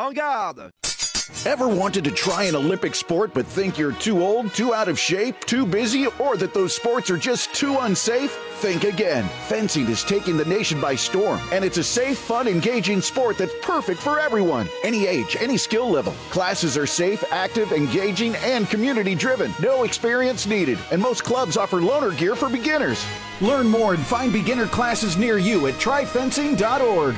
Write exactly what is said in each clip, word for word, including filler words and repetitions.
En garde! Ever wanted to try an Olympic sport but think you're too old, too out of shape, too busy, or that those sports are just too unsafe? Think again. Fencing is taking the nation by storm, and it's a safe, fun, engaging sport that's perfect for everyone. Any age, any skill level. Classes are safe, active, engaging, and community-driven. No experience needed, and most clubs offer loaner gear for beginners. Learn more and find beginner classes near you at try fencing dot org.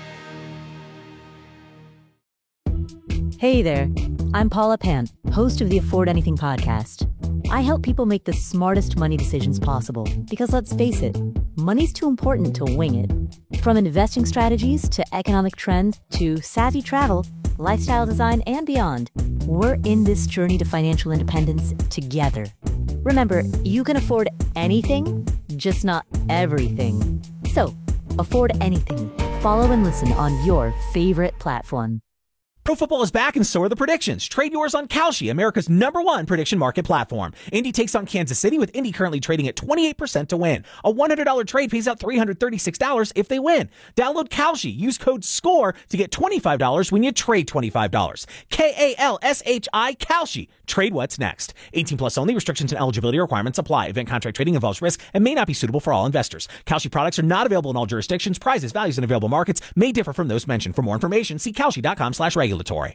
Hey there, I'm Paula Pant, host of the Afford Anything podcast. I help people make the smartest money decisions possible because, let's face it, money's too important to wing it. From investing strategies to economic trends to savvy travel, lifestyle design, and beyond, we're in this journey to financial independence together. Remember, you can afford anything, just not everything. So, afford anything. Follow and listen on your favorite platform. Pro football is back, and so are the predictions. Trade yours on Kalshi, America's number one prediction market platform. Indy takes on Kansas City, with Indy currently trading at twenty-eight percent to win. A one hundred dollars trade pays out three hundred thirty-six dollars if they win. Download Kalshi. Use code SCORE to get twenty-five dollars when you trade twenty-five dollars. K A L S H I, Kalshi. Trade what's next. eighteen plus only. Restrictions and eligibility requirements apply. Event contract trading involves risk and may not be suitable for all investors. Kalshi products are not available in all jurisdictions. Prizes, values, and available markets may differ from those mentioned. For more information, see kalshi.com slash regulatory.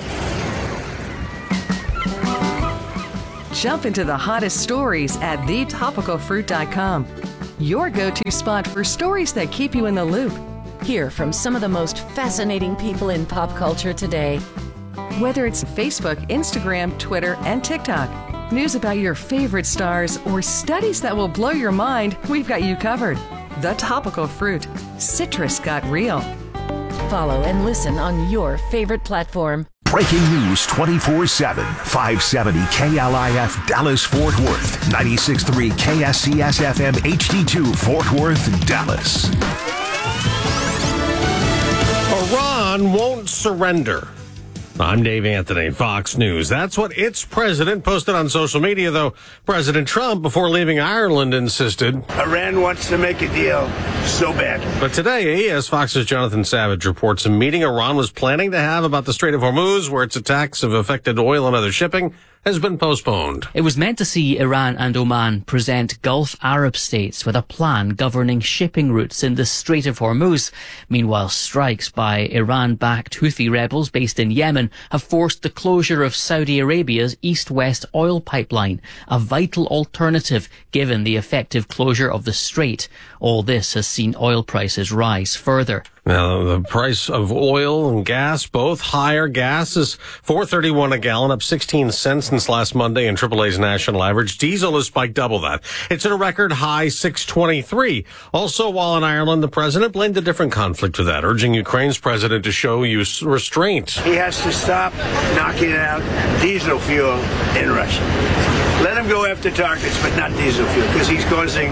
Jump into the hottest stories at the topical fruit dot com. Your go-to spot for stories that keep you in the loop. Hear from some of the most fascinating people in pop culture today. Whether it's Facebook, Instagram, Twitter, and TikTok, news about your favorite stars, or studies that will blow your mind, we've got you covered. The Topical Fruit. Citrus got real. Follow and listen on your favorite platform. Breaking news twenty-four seven. five seventy K L I F Dallas Fort Worth. ninety-six point three K S C S F M H D two Fort Worth, Dallas. Iran won't surrender. I'm Dave Anthony, Fox News. That's what its president posted on social media, though President Trump, before leaving Ireland, insisted Iran wants to make a deal so bad. But today, as Fox's Jonathan Savage reports, a meeting Iran was planning to have about the Strait of Hormuz, where its attacks have affected oil and other shipping, has been postponed. It was meant to see Iran and Oman present Gulf Arab states with a plan governing shipping routes in the Strait of Hormuz. Meanwhile, strikes by Iran-backed Houthi rebels based in Yemen have forced the closure of Saudi Arabia's east-west oil pipeline, a vital alternative given the effective closure of the strait. All this has seen oil prices rise further. Now, the price of oil and gas, both higher. Gas is four thirty-one a gallon, up sixteen cents since last Monday in triple A's national average. Diesel has spiked double that. It's at a record high six twenty-three. Also, while in Ireland, the president blamed a different conflict for that, urging Ukraine's president to show you restraint. He has to stop knocking out diesel fuel in Russia. Let him go after targets, but not diesel fuel, because he's causing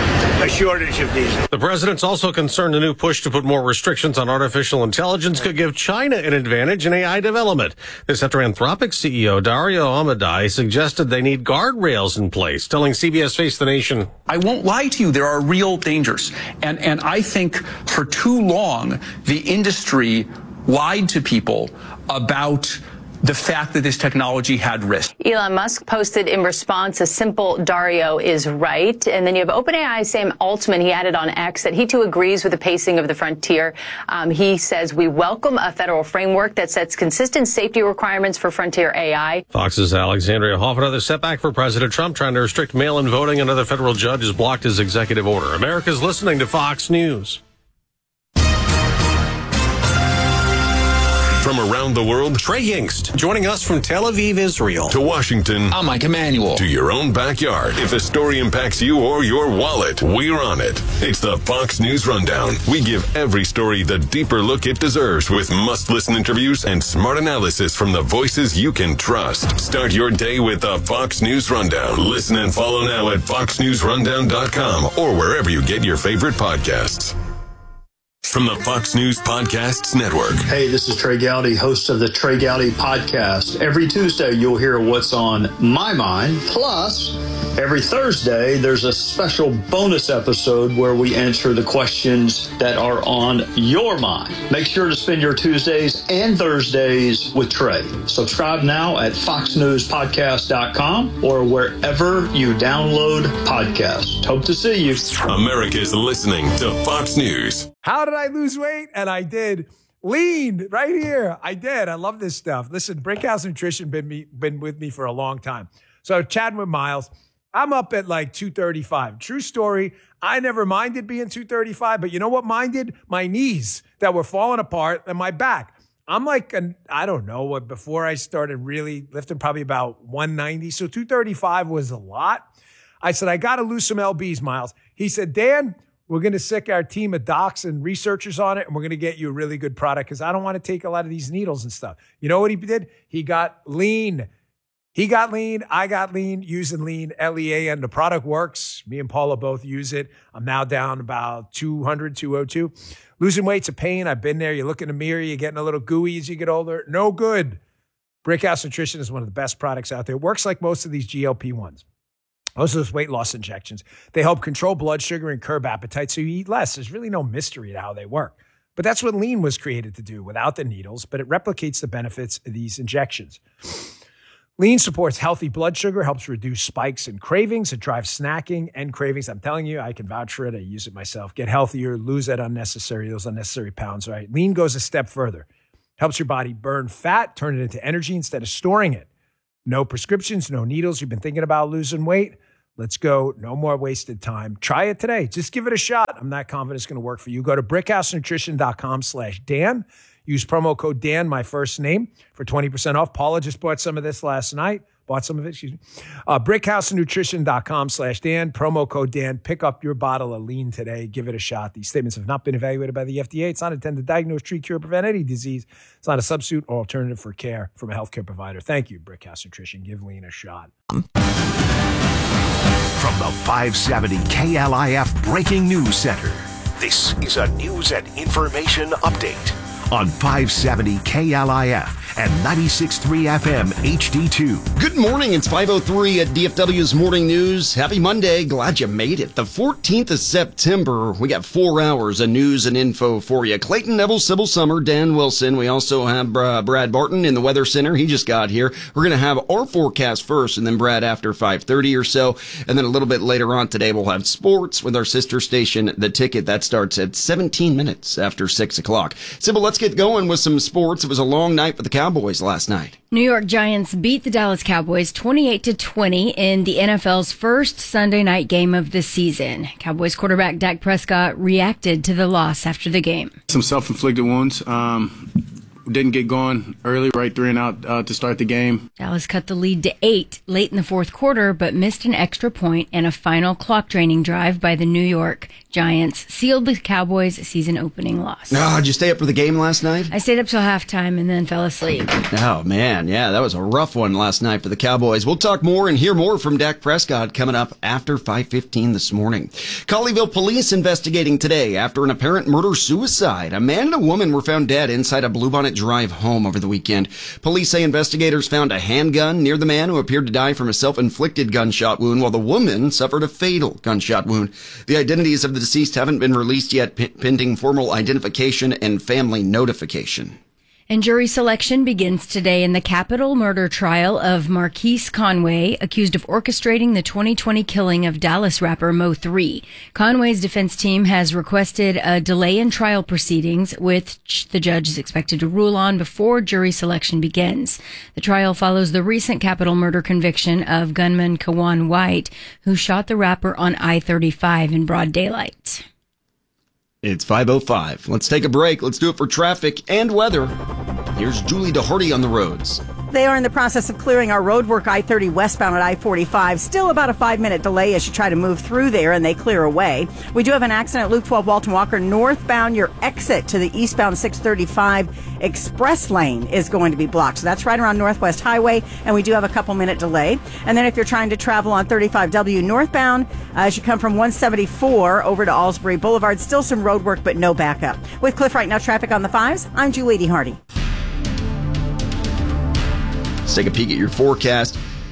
a shortage of diesel. The president's also concerned a new push to put more restrictions on artificial intelligence could give China an advantage in A I development. This after Anthropic C E O Dario Amodei suggested they need guardrails in place, telling C B S Face the Nation, I won't lie to you, there are real dangers. And, and I think for too long, the industry lied to people about the fact that this technology had risk. Elon Musk posted in response a simple Dario is right. And then you have OpenAI Sam Altman. He added on X that he too agrees with the pacing of the frontier. Um, he says we welcome a federal framework that sets consistent safety requirements for frontier A I. Fox's Alexandria Hoff. Another setback for President Trump trying to restrict mail-in voting. Another federal judge has blocked his executive order. America's listening to Fox News. From around the world, Trey Yingst joining us from Tel Aviv, Israel. To Washington. I'm Mike Emanuel. To your own backyard. If a story impacts you or your wallet, we're on it. It's the Fox News Rundown. We give every story the deeper look it deserves with must-listen interviews and smart analysis from the voices you can trust. Start your day with the Fox News Rundown. Listen and follow now at fox news rundown dot com or wherever you get your favorite podcasts. From the Fox News Podcasts Network. Hey, this is Trey Gowdy, host of the Trey Gowdy Podcast. Every Tuesday, you'll hear what's on my mind. Plus, Every Thursday, there's a special bonus episode where we answer the questions that are on your mind. Make sure to spend your Tuesdays and Thursdays with Trey. Subscribe now at fox news podcast dot com or wherever you download podcasts. Hope to see you. America's listening to Fox News. How did I lose weight? And I did. Lean right here. I did. I love this stuff. Listen, Brickhouse Nutrition been me been with me for a long time. So chatting with Miles, I'm up at like two thirty-five. True story. I never minded being two thirty-five, but you know what minded? My knees that were falling apart and my back. I'm like, an, I don't know what, before I started really lifting, probably about one ninety. So two thirty-five was a lot. I said, I got to lose some L Bs, Miles. He said, Dan, we're going to sick our team of docs and researchers on it, and we're going to get you a really good product because I don't want to take a lot of these needles and stuff. You know what he did? He got lean. He got lean. I got lean using lean, L E A, and the product works. Me and Paula both use it. I'm now down about two hundred, two oh two. Losing weight's a pain. I've been there. You look in the mirror, you're getting a little gooey as you get older. No good. Brickhouse Nutrition is one of the best products out there. It works like most of these G L P ones. Most of those weight loss injections. They help control blood sugar and curb appetite so you eat less. There's really no mystery to how they work. But that's what lean was created to do without the needles, but it replicates the benefits of these injections. Lean supports healthy blood sugar, helps reduce spikes and cravings. It drives snacking and cravings. I'm telling you, I can vouch for it. I use it myself. Get healthier, lose that unnecessary, those unnecessary pounds, right? Lean goes a step further. Helps your body burn fat, turn it into energy instead of storing it. No prescriptions, no needles. You've been thinking about losing weight? Let's go. No more wasted time. Try it today. Just give it a shot. I'm not confident it's going to work for you. Go to brickhouse nutrition dot com slash Dan. Use promo code Dan, my first name, for twenty percent off. Paula just bought some of this last night. Bought some of it, excuse me. Uh, brickhouse nutrition dot com slash Dan. Promo code Dan. Pick up your bottle of lean today. Give it a shot. These statements have not been evaluated by the F D A. It's not intended to diagnose, treat, cure, prevent any disease. It's not a substitute or alternative for care from a healthcare provider. Thank you, Brickhouse Nutrition. Give lean a shot. From the five seventy K L I F Breaking News Center, this is a news and information update on five seventy K L I F and ninety-six point three F M H D two. Good morning. It's five oh three at D F W's Morning News. Happy Monday. Glad you made it. The fourteenth of September. We got four hours of news and info for you. Clayton Neville, Sybil Summer, Dan Wilson. We also have uh, Brad Barton in the Weather Center. He just got here. We're going to have our forecast first, and then Brad after five thirty or so. And then a little bit later on today, we'll have sports with our sister station, The Ticket. That starts at seventeen minutes after six o'clock. Sybil, let's get going with some sports. It was a long night for the Cowboys last night. New York Giants beat the Dallas Cowboys twenty-eight to twenty in the N F L's first Sunday night game of the season. Cowboys quarterback Dak Prescott reacted to the loss after the game. Some self-inflicted wounds. Um, didn't get going early, right three and out uh, to start the game. Dallas cut the lead to eight late in the fourth quarter, but missed an extra point and a final clock-draining drive by the New York Giants sealed the Cowboys' season-opening loss. Oh, did you stay up for the game last night? I stayed up till halftime and then fell asleep. Oh, man. Yeah, that was a rough one last night for the Cowboys. We'll talk more and hear more from Dak Prescott coming up after five fifteen this morning. Colleyville police investigating today after an apparent murder-suicide. A man and a woman were found dead inside a Bluebonnet Drive home over the weekend. Police say investigators found a handgun near the man who appeared to die from a self-inflicted gunshot wound, while the woman suffered a fatal gunshot wound. The identities of the deceased haven't been released yet, p- pending formal identification and family notification. And jury selection begins today in the capital murder trial of Marquise Conway, accused of orchestrating the twenty twenty killing of Dallas rapper Mo three. Conway's defense team has requested a delay in trial proceedings, which the judge is expected to rule on before jury selection begins. The trial follows the recent capital murder conviction of gunman Kawan White, who shot the rapper on I thirty-five in broad daylight. It's five oh five. Let's take a break. Let's do it for traffic and weather. Here's Julie DeHardy on the roads. They are in the process of clearing our roadwork I thirty westbound at I forty-five. Still about a five-minute delay as you try to move through there, and they clear away. We do have an accident at Loop twelve Walton Walker northbound. Your exit to the eastbound six thirty-five express lane is going to be blocked. So that's right around Northwest Highway, and we do have a couple-minute delay. And then if you're trying to travel on thirty-five W northbound, uh, as you come from one seventy-four over to Alsbury Boulevard, still some road work, but no backup. With Cliff Right Now traffic on the fives, I'm Julie DeHardy. Let's take a peek at your forecast.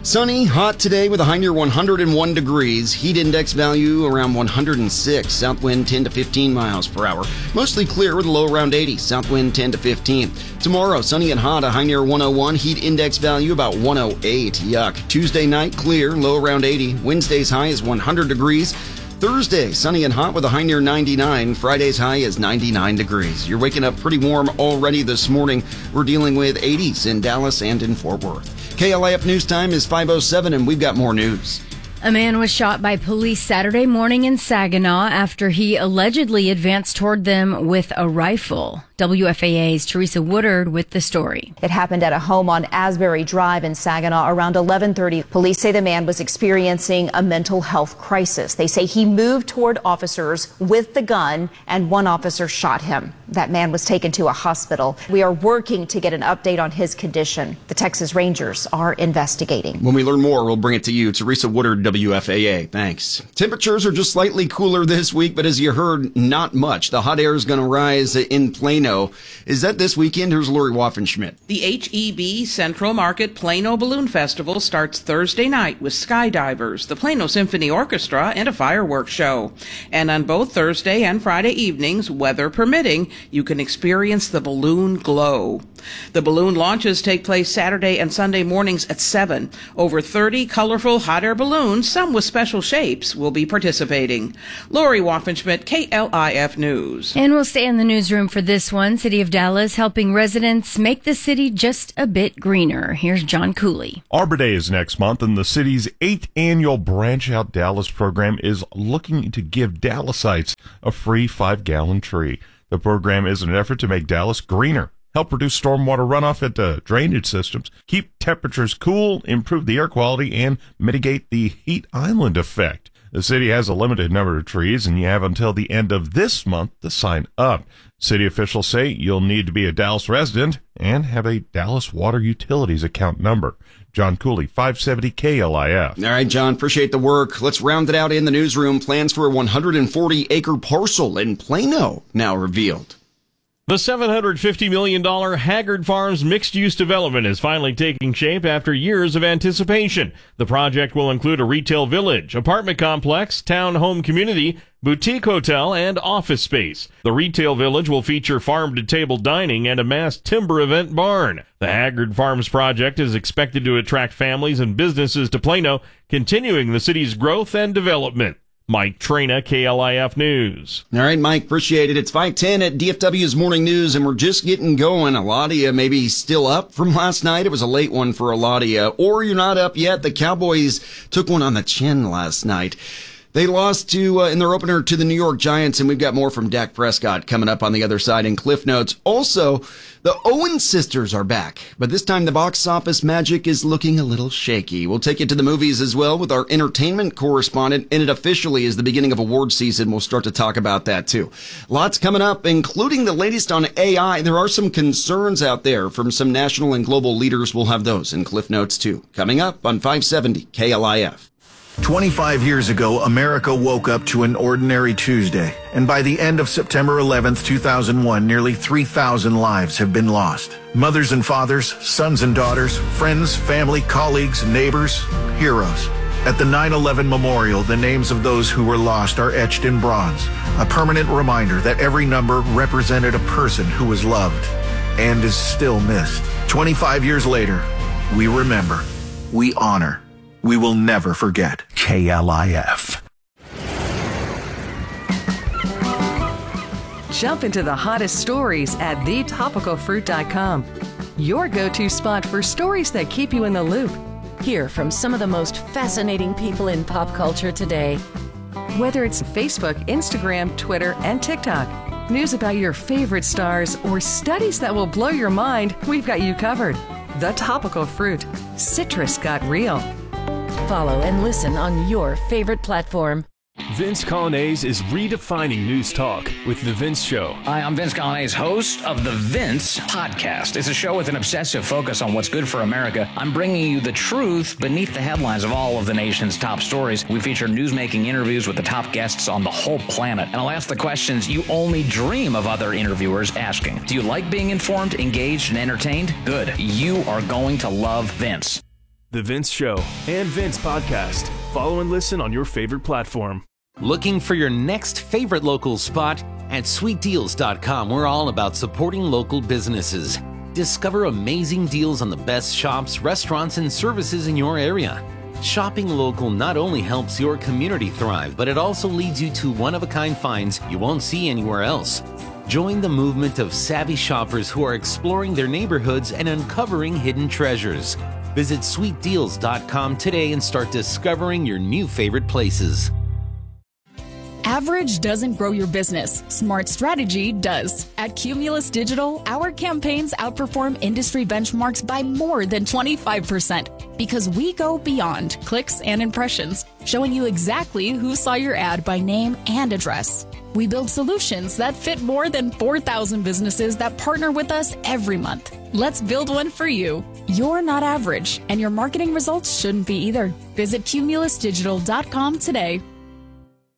Sunny, hot today with a high near one hundred one degrees. Heat index value around one hundred six. South wind ten to fifteen miles per hour. Mostly clear with a low around eighty. South wind ten to fifteen. Tomorrow, sunny and hot, a high near one oh one. Heat index value about one oh eight. Yuck. Tuesday night, clear, low around eighty. Wednesday's high is one hundred degrees. Thursday, sunny and hot with a high near ninety-nine. Friday's high is ninety-nine degrees. You're waking up pretty warm already this morning. We're dealing with eighties in Dallas and in Fort Worth. K L I F News Time is five oh seven, and we've got more news. A man was shot by police Saturday morning in Saginaw after he allegedly advanced toward them with a rifle. W F A A's Teresa Woodard with the story. It happened at a home on Asbury Drive in Saginaw around eleven thirty. Police say the man was experiencing a mental health crisis. They say he moved toward officers with the gun and one officer shot him. That man was taken to a hospital. We are working to get an update on his condition. The Texas Rangers are investigating. When we learn more, we'll bring it to you. Teresa Woodard, W F A A. Thanks. Temperatures are just slightly cooler this week, but as you heard, not much. The hot air is going to rise in Plano. Is that this weekend? Here's Lori Waffenschmidt. The H E B Central Market Plano Balloon Festival starts Thursday night with skydivers, the Plano Symphony Orchestra, and a fireworks show. And on both Thursday and Friday evenings, weather permitting, you can experience the balloon glow. The balloon launches take place Saturday and Sunday mornings at seven. Over thirty colorful hot air balloons, some with special shapes, will be participating. Lori Waffenschmidt, K L I F News. And we'll stay in the newsroom for this one. City of Dallas helping residents make the city just a bit greener. Here's John Cooley. Arbor Day is next month, and the city's eighth annual Branch Out Dallas program is looking to give Dallasites a free five-gallon tree. The program is an effort to make Dallas greener, help reduce stormwater runoff into drainage systems, keep temperatures cool, improve the air quality, and mitigate the heat island effect. The city has a limited number of trees, and you have until the end of this month to sign up. City officials say you'll need to be a Dallas resident and have a Dallas Water Utilities account number. John Cooley, five seventy K L I F. All right, John, appreciate the work. Let's round it out in the newsroom. Plans for a one hundred forty acre parcel in Plano now revealed. The seven hundred fifty million dollars Haggard Farms mixed-use development is finally taking shape after years of anticipation. The project will include a retail village, apartment complex, town-home community, boutique hotel, and office space. The retail village will feature farm-to-table dining and a mass timber event barn. The Haggard Farms project is expected to attract families and businesses to Plano, continuing the city's growth and development. Mike Trina, K L I F News. All right, Mike, appreciate it. It's five ten at D F W's Morning News, and we're just getting going. A lot of you maybe still up from last night. It was a late one for a lot of you. Or you're not up yet. The Cowboys took one on the chin last night. They lost to uh, in their opener to the New York Giants, and we've got more from Dak Prescott coming up on the other side in Cliff Notes. Also, the Owen sisters are back, but this time the box office magic is looking a little shaky. We'll take you to the movies as well with our entertainment correspondent, and it officially is the beginning of award season. We'll start to talk about that too. Lots coming up, including the latest on A I. There are some concerns out there from some national and global leaders. We'll have those in Cliff Notes too. Coming up on five seventy K L I F. twenty-five years ago, America woke up to an ordinary Tuesday, and by the end of September eleventh, two thousand one, nearly three thousand lives have been lost. Mothers and fathers, sons and daughters, friends, family, colleagues, neighbors, heroes. At the nine eleven Memorial, the names of those who were lost are etched in bronze, a permanent reminder that every number represented a person who was loved and is still missed. twenty-five years later, we remember, we honor, we will never forget. K L I F. Jump into the hottest stories at the topical fruit dot com. Your go-to spot for stories that keep you in the loop. Hear from some of the most fascinating people in pop culture today. Whether it's Facebook, Instagram, Twitter, and TikTok, news about your favorite stars, or studies that will blow your mind, we've got you covered. The Topical Fruit. Citrus got real. Follow and listen on your favorite platform. Vince Colonnese is redefining news talk with The Vince Show. Hi, I'm Vince Colonnese, host of The Vince Podcast. It's a show with an obsessive focus on what's good for America. I'm bringing you the truth beneath the headlines of all of the nation's top stories. We feature newsmaking interviews with the top guests on the whole planet. And I'll ask the questions you only dream of other interviewers asking. Do you like being informed, engaged, and entertained? Good. You are going to love Vince. The Vince Show and Vince Podcast. Follow and listen on your favorite platform. Looking for your next favorite local spot? At sweet deals dot com, we're all about supporting local businesses. Discover amazing deals on the best shops, restaurants, and services in your area. Shopping local not only helps your community thrive, but it also leads you to one-of-a-kind finds you won't see anywhere else. Join the movement of savvy shoppers who are exploring their neighborhoods and uncovering hidden treasures. Visit sweet deals dot com today and start discovering your new favorite places. Average doesn't grow your business. Smart strategy does. At Cumulus Digital, our campaigns outperform industry benchmarks by more than twenty-five percent because we go beyond clicks and impressions, showing you exactly who saw your ad by name and address. We build solutions that fit more than four thousand businesses that partner with us every month. Let's build one for you. You're not average, and your marketing results shouldn't be either. Visit Cumulus Digital dot com today.